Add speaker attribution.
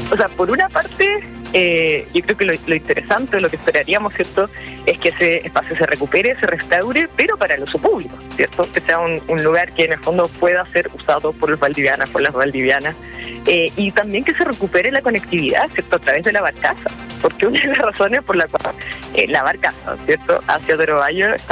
Speaker 1: O sea, por una parte, yo creo que lo interesante, lo que esperaríamos, ¿cierto?, es que ese espacio se recupere, se restaure, pero para el uso público, ¿cierto? Que sea un lugar que en el fondo pueda ser usado por los valdivianas, por las valdivianas, y también que se recupere la conectividad, ¿cierto?, a través de la barcaza, porque una de las razones por la cual la barcaza, ¿cierto?, hacia Torobayo